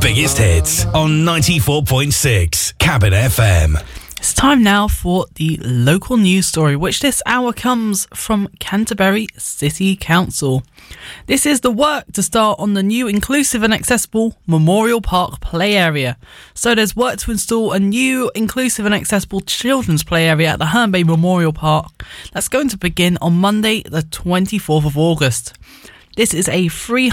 biggest hits on 94.6 Cabin FM. It's time now for the local news story, which this hour comes from Canterbury City Council. This is the work to start on the new inclusive and accessible Memorial Park play area. So there's work to install a new inclusive and accessible children's play area at the Herne Bay Memorial Park. That's going to begin on Monday, the 24th of August. This is a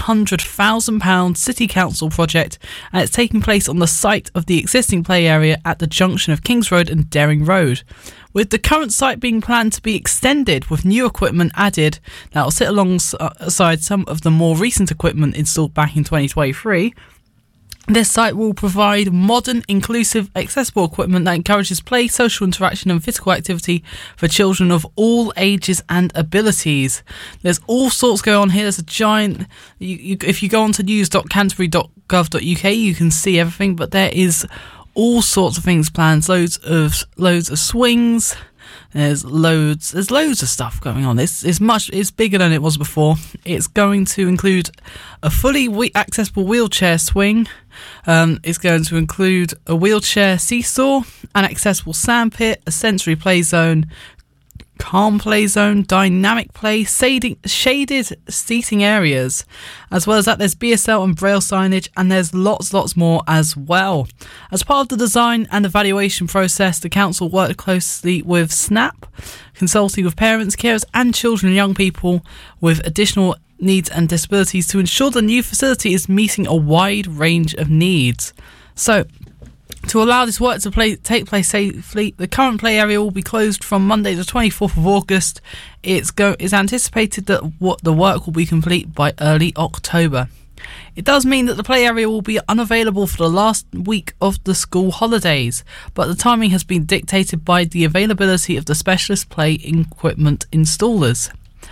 £300,000 City Council project, and it's taking place on the site of the existing play area at the junction of Kings Road and Dering Road, with the current site being planned to be extended with new equipment added that will sit alongside some of the more recent equipment installed back in 2023. This site will provide modern, inclusive, accessible equipment that encourages play, social interaction and physical activity for children of all ages and abilities. There's all sorts going on here. There's a giant... if you go on to news.canterbury.gov.uk, you can see everything, but there is all sorts of things planned. Loads of swings. There's loads of stuff going on. It's bigger than it was before. It's going to include a fully accessible wheelchair swing. It's going to include a wheelchair seesaw, an accessible sandpit, a sensory play zone, calm play zone, dynamic play, shaded seating areas. As well as that, there's BSL and Braille signage, and there's lots more as well. As part of the design and evaluation process, the council worked closely with SNAP, consulting with parents, carers and children and young people with additional needs and disabilities to ensure the new facility is meeting a wide range of needs. So, to allow this work to take place safely, the current play area will be closed from Monday the 24th of August. It's anticipated that the work will be complete by early October. It does mean that the play area will be unavailable for the last week of the school holidays, but the timing has been dictated by the availability of the specialist play equipment installers.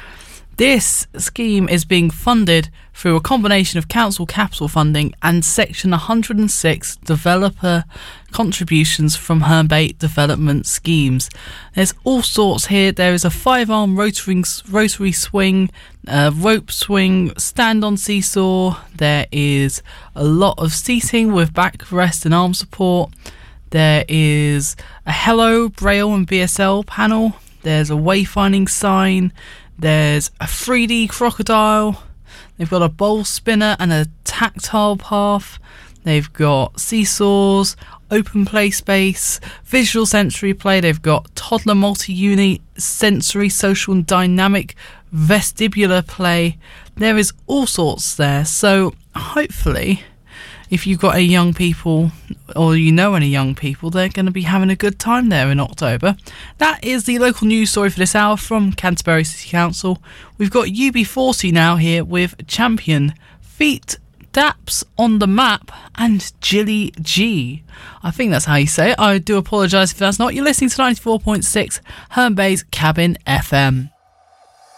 This scheme is being funded through a combination of council capital funding and Section 106 developer contributions from Herne Bay development schemes. There's all sorts here. There is a 5-arm rotary swing, rope swing, stand-on seesaw. There is a lot of seating with backrest and arm support. There is a Hello, Braille and BSL panel. There's a wayfinding sign. There's a 3D crocodile. They've got a bowl spinner and a tactile path. They've got seesaws, open play space, visual sensory play. They've got toddler multi-unit, sensory, social and dynamic vestibular play. There is all sorts there. So hopefully, if you've got any young people or you know any young people, they're going to be having a good time there in October. That is the local news story for this hour from Canterbury City Council. We've got UB40 now here with Champion, Feet, Daps on the Map and Jilly G. I think that's how you say it. I do apologise if that's not. You're listening to 94.6 Herne Bay's Cabin FM.